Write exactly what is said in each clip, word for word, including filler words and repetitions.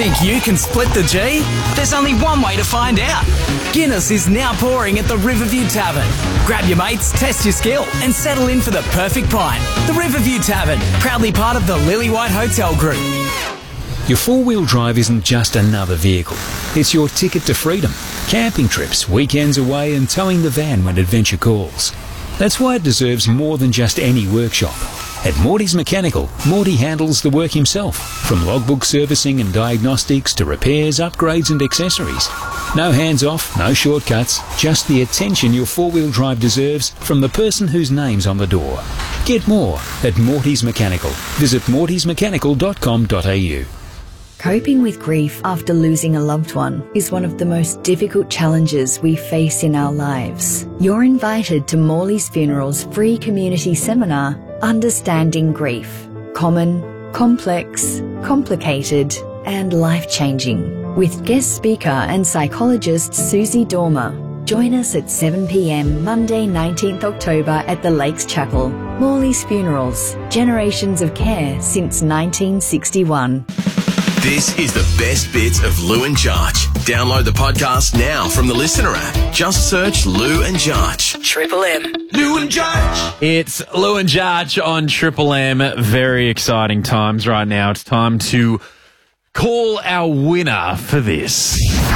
Think you can split the G? There's only one way to find out. Guinness is now pouring at the Riverview Tavern. Grab your mates, test your skill, and settle in for the perfect pint. The Riverview Tavern, proudly part of the Lillywhite Hotel Group. Your four-wheel drive isn't just another vehicle. It's your ticket to freedom. Camping trips, weekends away, and towing the van when adventure calls. That's why it deserves more than just any workshop. At Morty's Mechanical, Morty handles the work himself, from logbook servicing and diagnostics to repairs, upgrades and accessories. No hands-off, no shortcuts, just the attention your four-wheel drive deserves from the person whose name's on the door. Get more at Morty's Mechanical. Visit mortys mechanical dot com dot a u. Coping with grief after losing a loved one is one of the most difficult challenges we face in our lives. You're invited to Morley's Funeral's free community seminar, Understanding Grief. Common, complex, complicated, and life-changing. With guest speaker and psychologist Susie Dormer. Join us at seven p m Monday nineteenth October at the Lakes Chapel. Morley's Funerals, generations of care since nineteen sixty-one. This is the best bits of Lou and Jarch. Download the podcast now from the Listener app. Just search Lou and Jarch. Triple M. Lou and Jarch. It's Lou and Jarch on Triple M. Very exciting times right now. It's time to call our winner for this.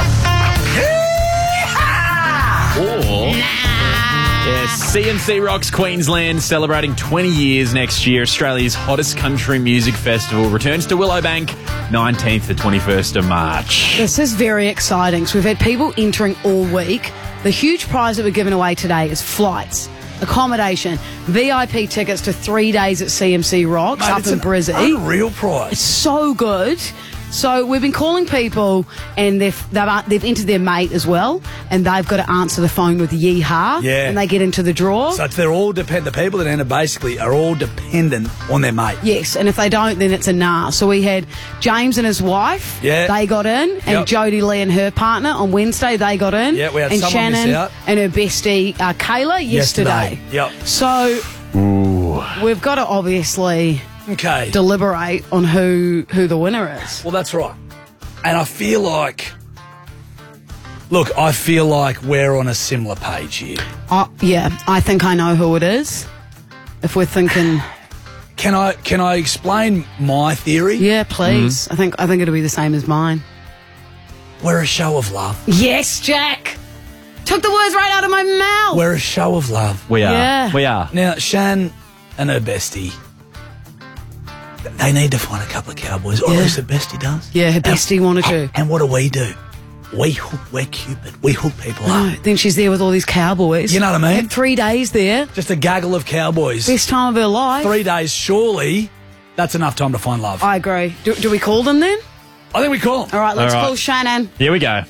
Or... Yes, C M C Rocks Queensland celebrating twenty years next year. Australia's hottest country music festival returns to Willowbank nineteenth to twenty-first of March. This is very exciting. So we've had people entering all week. The huge prize that we're giving away today is flights, accommodation, V I P tickets to three days at C M C Rocks Mate, up it's in an Brizzy. unreal prize. It's so good. So we've been calling people, and they've, they've they've entered their mate as well, and they've got to answer the phone with yeehaw, Yeah. and they get into the draw. So they're all depend. The people that enter basically are all dependent on their mate. Yes, and if they don't, then it's a nah. So we had James and his wife, Yeah. they got in, and Yep. Jodie Lee and her partner on Wednesday, they got in. Yeah, we had and someone miss Shannon out. and her bestie, uh, Kayla, yesterday. Yep. So we've got to obviously Okay. deliberate on who who the winner is. Well, that's right. And I feel like, look, I feel like we're on a similar page here. Uh, yeah, I think I know who it is. If we're thinking, Can I can I explain my theory? yeah, please. I think I think it'll be the same as mine. We're a show of love. Yes, Jack. Took the words right out of my mouth. We're a show of love. We are. Yeah. We are. Now, Shan and her bestie, they need to find a couple of cowboys, or Yeah. at least the bestie does. Yeah, her bestie wanted to. And, and what do we do? We hook, we're Cupid. We hook people No, up. then she's there with all these cowboys. You know what I mean? Had three days there. Just a gaggle of cowboys. Best time of her life. Three days, surely that's enough time to find love. I, I agree. Do, do we call them then? think we call 'em. All right, let's All right. call Shannon. Here we go.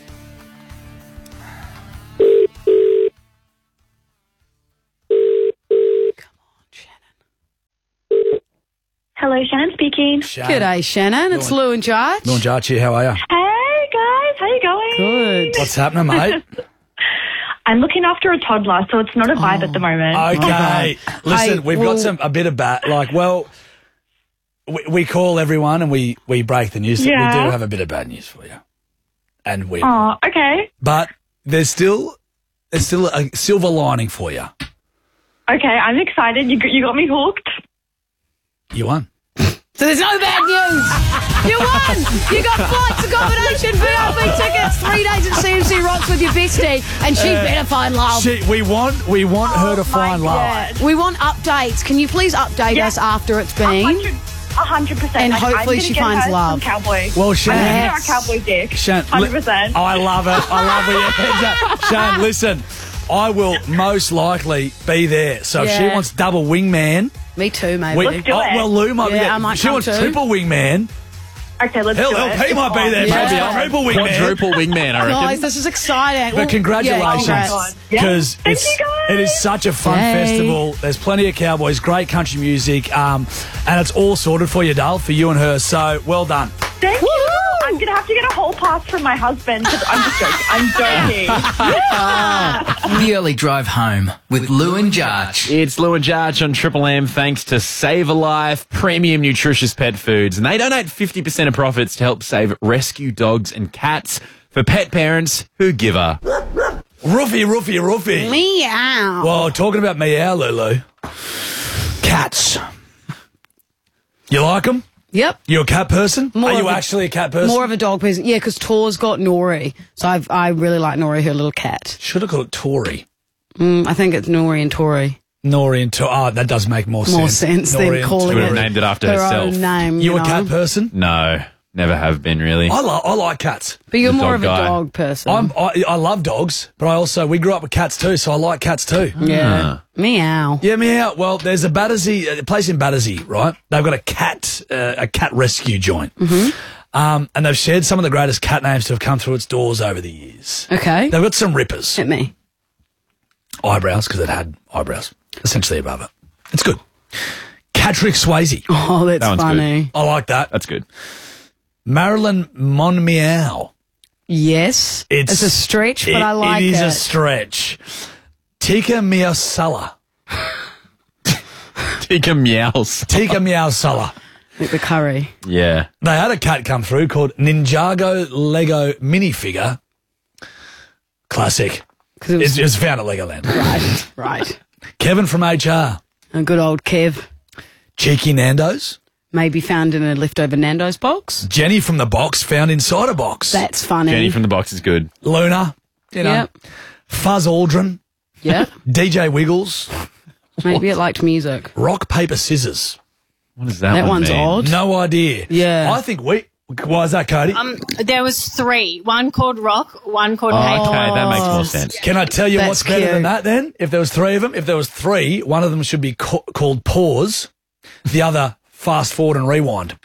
Hello, Shannon speaking. Shan. G'day, Shannon. It's Lou and Jarch. Lou and Jarch here, how are you? Hey, guys. How you going? Good. What's happening, mate? I'm looking after a toddler, so it's not a vibe at the moment. Okay. Listen, Hey, we've well- got some a bit of bad, like, well, we, we call everyone and we, we break the news. Yeah. We do have a bit of bad news for you. And we, Oh, okay. but there's still, there's still a silver lining for you. Okay, I'm excited. You, got- you got me hooked. You won. So there's no bad news. You won. You got flights, accommodation, V I P tickets, three days at C M C Rocks with your bestie, and she better find love. She, we want, we want her to find love. Yeah. We want updates. Can you please update Yeah. us after it's been? A hundred percent. And Like, hopefully I'm gonna she get finds her love. Some cowboy. Well, I'm Shan, gonna get her Yes. a cowboy dick. Shan, li- Hundred percent. I love it. I love where your head's at. Shan, listen, I will most likely be there. So if she Yeah. wants double wingman, Me too, maybe. we, Let's do oh, it. well, Lou might be Yeah, there. I might she come wants too. triple wingman. Okay, let's Hell, do hell, it. he might be there. Yeah. Maybe Yeah. a triple wingman. Quadruple wingman, I reckon. Guys, this is exciting. But congratulations, Yeah, congrats. Yeah. because Thank it's you, guys. it is such a fun Yay. festival. There's plenty of cowboys, great country music, um, and it's all sorted for you, Dale, for you and her. So well done. Thank you. I'm I'm going to have to get a hall pass from my husband. 'Cause I'm just joking. I'm joking. The early drive home with Lou and Jarch. It's Lou and Jarch on Triple M thanks to Save a Life, premium nutritious pet foods. And they donate fifty percent of profits to help save rescue dogs and cats for pet parents who give a... Roofy, roofy, roofy. Meow. Well, talking about meow, Lulu. Cats. You like them? Yep. You a cat person? More Are you of a- actually a cat person? More of a dog person. Yeah, because Tor's got Nori. So I've, I really like Nori, her little cat. Should have called it Tory. Mm, I think it's Nori and Tori. Nori and Tori. Oh, that does make more, More sense. sense Nori than and calling Would Tori. have named it after her herself. own name. You You a know? cat person? No, never have been really. I, lo- I like cats. But you're The more dog of a guy. dog person. I'm, I, I love dogs, but I also, we grew up with cats too, so I like cats too. yeah. Meow. Yeah, meow. Well, there's a Battersea, a place in Battersea, right? They've got a cat, uh, a cat rescue joint. Mm-hmm. Um, and they've shared some of the greatest cat names to have come through its doors over the years. Okay. They've got some rippers. Hit me. Eyebrows, because it had eyebrows essentially above it. It's good. Catrick Swayze. Oh, that's That one's funny. I like that. That's good. Marilyn Monmeow. Yes. It's, a stretch, but it- I like it. It is a stretch. Tika Miosala. Tika meows. Tika Miosala. Like the curry. Yeah. They had a cat come through called Ninjago Lego minifigure. Classic. Because it was It's, it's found at Legoland. right. Right. Kevin from H R. A good old Kev. Cheeky Nando's. Maybe found in a leftover Nando's box. Jenny from the box found inside a box. That's funny. Jenny from the box is good. Luna. You know. Yep. Fuzz Aldrin. Yep. D J Wiggles. Maybe it liked music. Rock, paper, scissors. What does that, That one one's mean? odd. No idea. Yeah. I think we... Why is that, Cody? Um, there was three. One called Rock, one called Oh, Paper. okay, that makes more sense. Can I tell you That's what's better cute. than that then? If there was three of them, if there was three, one of them should be ca- called Pause, the other Fast Forward and Rewind.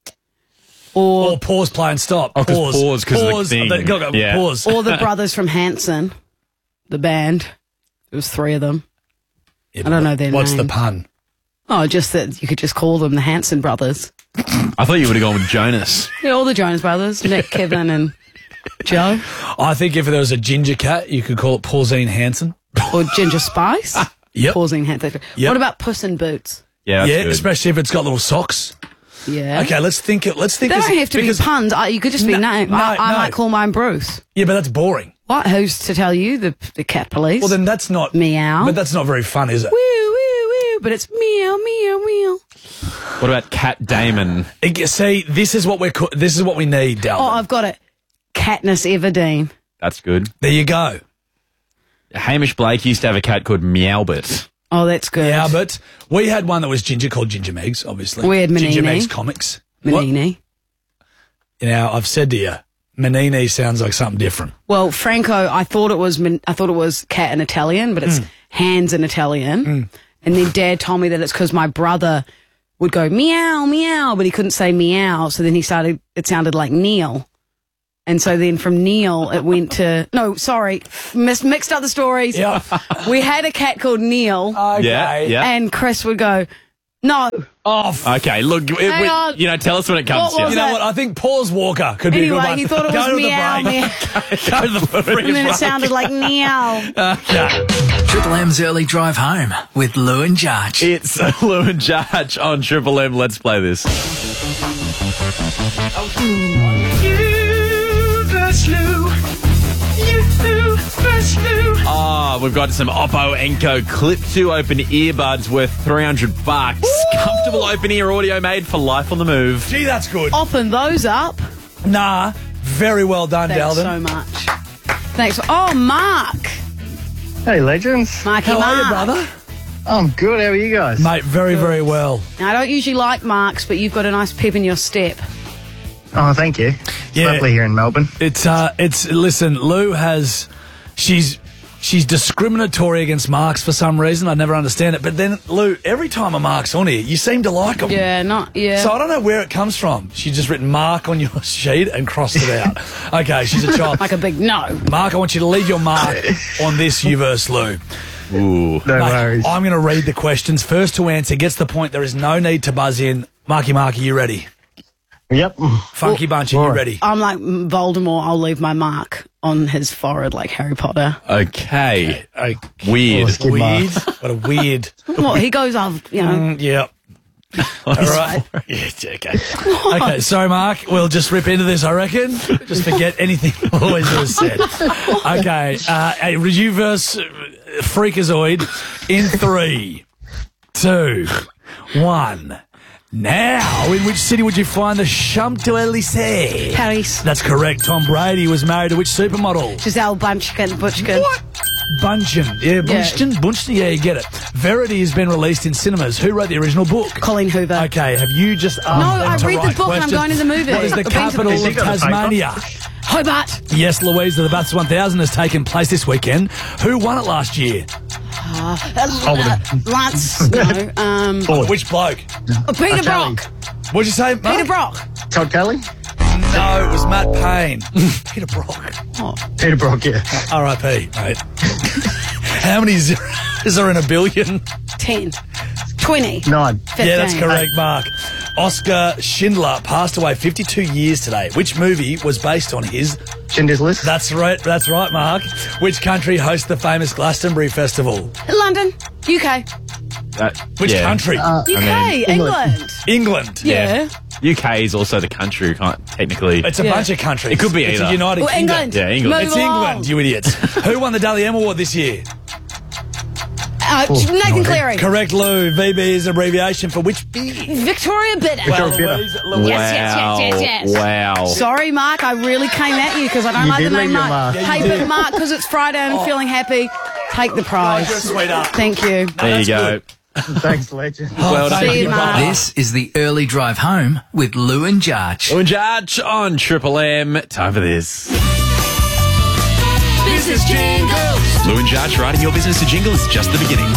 Or Or Pause, Play and Stop. Oh, 'cause pause 'cause of the pause, thing. go- go- Yeah. Pause. or the brothers from Hanson, the band. There was three of them. Yeah, I don't know their What's the names. pun? Oh, just that you could just call them the Hanson brothers. I thought you would have gone with Jonas. Yeah, all the Jonas brothers, Nick, Kevin, and Joe, I think if there was a ginger cat, you could call it Pausine Hanson. or Ginger Spice. Yep. Pausing Hanson. Yep. What about Puss in Boots? Yeah, that's yeah, good. especially if it's got little socks. Yeah. Okay, let's think. it- Let's think. They as- don't have to because- be puns. I, you could just be No, name. no, I, I no. might call mine Bruce. Yeah, but that's boring. What? Who's to tell you? The the cat police. Well, then that's not Meow. But that's not very fun, is it? Woo woo woo. But it's meow meow meow. What about Cat Damon? It- See, this is what we're. co- This is what we need, Dalvin. Oh, I've got it. Katniss Everdeen. That's good. there you go. Hamish Blake used to have a cat called Meowbit. Oh, that's good. Yeah, but we had one that was ginger called Ginger Megs, obviously. We had Ginger Manini. Megs comics. What? Manini. Now, I've said to you, Manini sounds like something different. Well, Franco, I thought it was Man- I thought it was cat in Italian, but Hmm. it's hands in Italian. And then Dad told me that it's because my brother would go meow meow, but he couldn't say meow, so then he started. It sounded like Neil. And so then from Neil, it went to no, sorry, mis- mixed up the stories. Yeah. We had a cat called Neil, Okay. Yeah, yeah. and Chris would go, no. Oh, f- Okay, look, it, Hang we- on. you know, tell us when it comes What to was you know that? what? I think Paws Walker could be a good Anyway, one. he thought it Go was to the meow break. meow, Go to the freaking and then it break. sounded like Neil. Triple M's early drive home with Lou and Jarch. It's Lou and Jarch on Triple M. Let's play this. Ah, we've got some Oppo Enco Clip two open earbuds worth three hundred bucks. Comfortable open ear audio made for life on the move. Gee, that's good. Open those up. Nah, very well done, Thanks Dalvin. so much. Thanks. Oh, Mark. Hey, legends. Marky How are you, Mark. brother? I'm good. How are you guys? Mate, very, very well. Now, I don't usually like Marks, but you've got a nice pep in your step. Oh, thank you. It's Yeah. lovely here in Melbourne. It's, uh, it's, listen, Lou has, she's, she's discriminatory against Marks for some reason. I never understand it. But then, Lou, every time a Mark's on here, you seem to like him. Yeah, not, yeah. So I don't know where it comes from. She's just written Mark on your sheet and crossed it out. Okay, she's a child. like a big no. Mark, I want you to leave your mark on this U verse Lou. Ooh. No Mate, worries. I'm going to read the questions. First to answer gets the point. There is no need to buzz in. Marky Mark, are you ready? Yep. Funky bunch, are you ready? I'm like Voldemort. I'll leave my mark on his forehead like Harry Potter. Okay. Okay. Weird. skid Weird. What a weird. Well, he goes off, you know. Mm, yeah. All right. Yeah, okay. Okay, sorry, Mark. We'll just rip into this, I reckon. Just forget anything Louisa has said. Okay, uh, a reverse freakazoid in three, two, one. Now, in which city would you find the Champs-Élysées? Paris. That's correct. Tom Brady was married to which supermodel? Giselle Bunchkin. Butchkin. What? Bunchen. Yeah, Bunchen. Bunchen. Yeah, you get it. Verity has been released in cinemas. Who wrote the original book? Colleen Hoover. Okay, have you just asked No, them I to read the write book and I'm questions? going to the movie. What is the I've been to the capital movie. of Tasmania? Hobart. Yes, Louisa, the Bathurst one thousand has taken place this weekend. Who won it last year? Uh, uh, Lance. No. Um, Which bloke? uh, Peter Brock. What'd you say, Mark? Peter Brock. Todd Kelly? No, it was Matt Payne. Peter Brock. Peter Brock, yeah. R I P, mate. How many zeros are in a billion? Ten. Twenty. Nine. Fifteen. Yeah, that's correct, Mark. Oscar Schindler passed away fifty-two years today. Which movie was based on his... Schindler's List? That's right, that's right, Mark. Which country hosts the famous Glastonbury Festival? London. U K. Uh, Which yeah. country? U K. I mean, England. England. Yeah. U K is also the country, can't technically. It's a Yeah. bunch of countries. It could be It's either. a United Well, Kingdom. England. Yeah, England. Move It's along. England, you idiots. Who won the Dally M Award this year? Uh, Nathan Cleary. Correct, Lou. V B is an abbreviation for which B? Victoria Bitter. Well, Bitter. Louise, Wow. Louise. Yes, yes, yes, yes, yes. Wow. Sorry, Mark. I really came at you because I don't You like the did name leave your Mark. mark. Yeah, you Hey, did. but Mark, because it's Friday and I'm feeling happy, take the prize. Oh, you're a sweetheart. Thank you. There you go. Thanks, legend. Well done. See you, Mark. This is the early drive home with Lou and Jarch. Lou and Jarch on Triple M. Time for this. Business jingles. Lou and Jarch writing your business to jingle is just the beginning.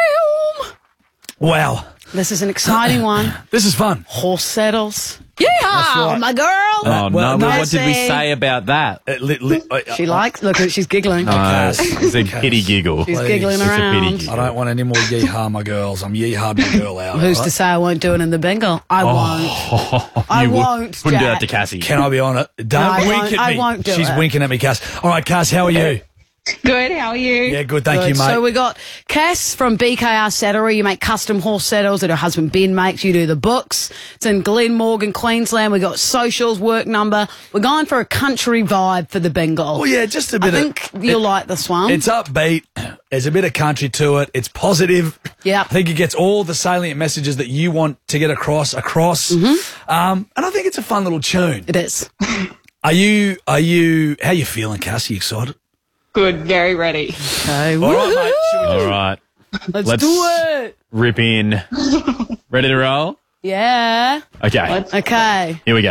Wow. This is an exciting one. This is fun. Horse saddles. Yeah, right. my girl. Oh, well, no. no, What did we see. say about that? Uh, li- li- uh, She likes. Look, she's giggling. No, it's a kitty giggle. She's please. giggling It's a pity around. giggle. I don't want any more yeehaw my girls. I'm yeehaw my girl out. Who's right? to say I won't do it in the bingo? I won't. I You would- won't, Wouldn't do that Jack. to Cassie. Can I be on it? Don't No, I wink won't- at I me. won't do She's it. winking at me, Cass. All right, Cass, how are you? Good, how are you? Yeah, good, thank Good. you, mate. So we got Cass from B K R Saddlery. You make custom horse saddles that her husband Ben makes. You do the books. It's in Glenmorgan, Queensland. We got socials, work number. We're going for a country vibe for the bingo. Well, yeah, just a I bit of... think you'll like this one. It's upbeat. There's a bit of country to it. It's positive. Yeah. I think it gets all the salient messages that you want to get across, across. Mm-hmm. Um, and I think it's a fun little tune. It is. Are you, are you, how you feeling, Cass? Are you excited? Good, very ready. Okay. All right, mate. Should we- All right. Let's, Let's- do it. Rip in. Ready to roll? Yeah. Okay. Okay. Here we go.